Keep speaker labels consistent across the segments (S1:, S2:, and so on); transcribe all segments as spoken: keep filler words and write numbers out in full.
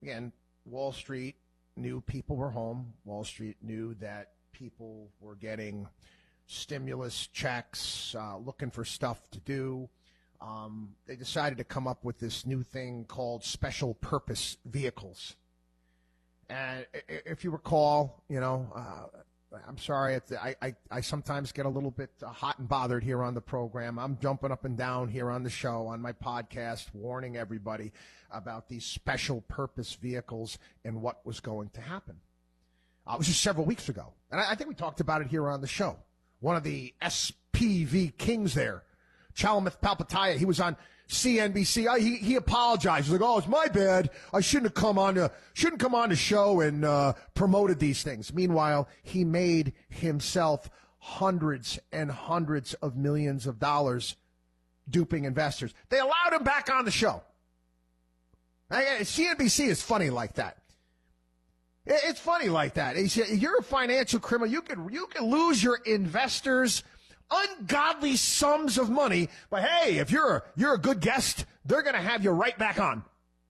S1: again, Wall Street knew people were home. Wall Street knew that people were getting stimulus checks, uh, looking for stuff to do. Um, they decided to come up with this new thing called special purpose vehicles. And if you recall, you know, uh, I'm sorry, it's, I, I, I sometimes get a little bit hot and bothered here on the program. I'm jumping up and down here on the show, on my podcast, warning everybody about these special purpose vehicles and what was going to happen. Uh, it was just several weeks ago. And I, I think we talked about it here on the show. One of the S P V kings there, Chalamet Palihapitiya, he was on C N B C. I, he, he apologized. He's like, oh, it's my bad. I shouldn't have come on to, shouldn't come on the show and, uh, promoted these things. Meanwhile, he made himself hundreds and hundreds of millions of dollars duping investors. They allowed him back on the show. C N B C is funny like that. It's funny like that. You're a financial criminal. You can, you can lose your investors ungodly sums of money, but hey, if you're a, you're a good guest, they're going to have you right back on.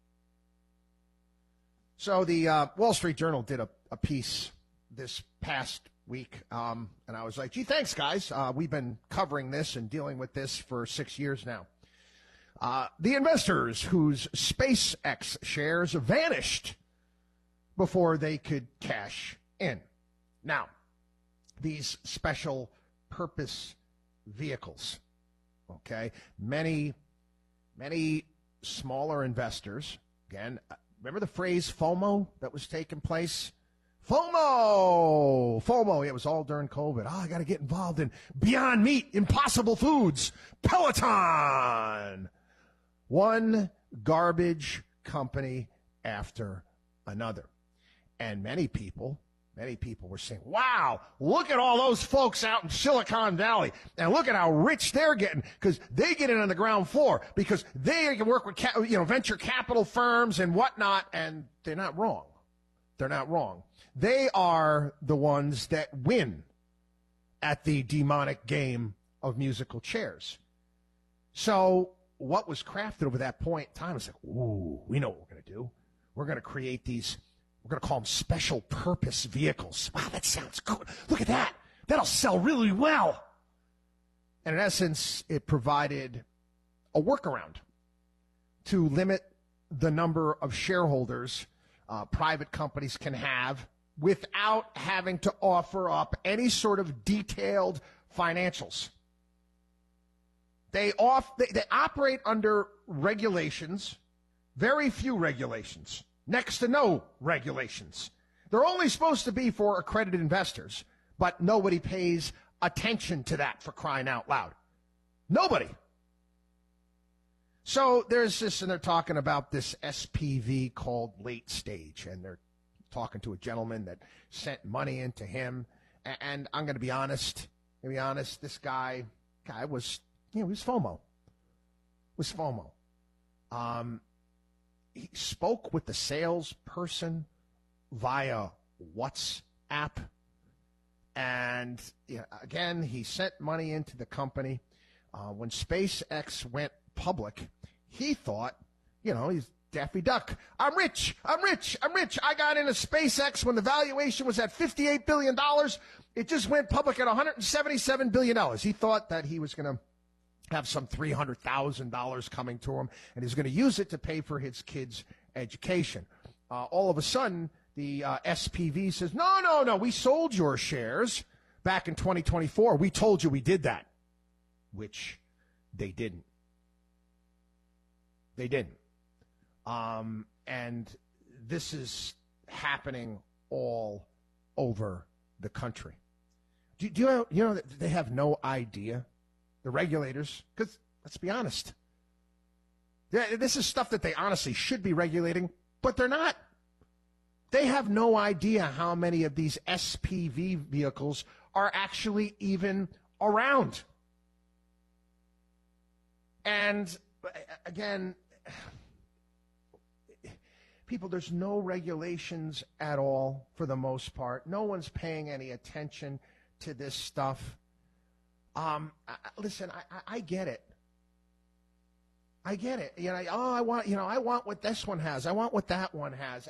S1: So the uh, Wall Street Journal did a, a piece this past week, um, and I was like, gee, thanks, guys. Uh, we've been covering this and dealing with this for six years now. Uh, the investors whose SpaceX shares vanished before they could cash in. Now, these special purpose vehicles, okay? Many, many smaller investors, again, remember the phrase FOMO that was taking place? FOMO! FOMO, it was all during COVID. Oh, I got to get involved in Beyond Meat, Impossible Foods, Peloton. One garbage company after another. And many people Many people were saying, wow, look at all those folks out in Silicon Valley and look at how rich they're getting because they get in on the ground floor because they can work with, you know, venture capital firms and whatnot. And they're not wrong. They're not wrong. They are the ones that win at the demonic game of musical chairs. So what was crafted over that point in time is like, ooh, we know what we're going to do. We're going to create these. We're going to call them special purpose vehicles. Wow, that sounds good. Look at that. That'll sell really well. And in essence, it provided a workaround to limit the number of shareholders uh, private companies can have without having to offer up any sort of detailed financials. They off they, they operate under regulations, very few regulations. Next to no regulations. They're only supposed to be for accredited investors, but nobody pays attention to that for crying out loud. Nobody. So there's this, and they're talking about this S P V called Late Stage, and they're talking to a gentleman that sent money into him. And I'm going to be honest, to be honest, this guy, guy was, you know, he was FOMO. Was FOMO. Um, He spoke with the salesperson via WhatsApp. And you know, again, he sent money into the company. Uh, when SpaceX went public, he thought, you know, he's Daffy Duck. I'm rich. I'm rich. I'm rich. I got into SpaceX when the valuation was at fifty-eight billion dollars. It just went public at one hundred seventy-seven billion dollars. He thought that he was going to have some three hundred thousand dollars coming to him, and he's going to use it to pay for his kids' education. Uh, all of a sudden, the uh, S P V says, no, no, no, we sold your shares back in twenty twenty-four. We told you we did that, which they didn't. They didn't. Um, and this is happening all over the country. Do, do you know, you know that they have no idea? The regulators, because let's be honest, this is stuff that they honestly should be regulating, but they're not. They have no idea how many of these S P V vehicles are actually even around. And again, people, there's no regulations at all for the most part. No one's paying any attention to this stuff. Um, I, listen, I, I, I get it. I get it. You know, oh, I want, you know, I want what this one has. I want what that one has.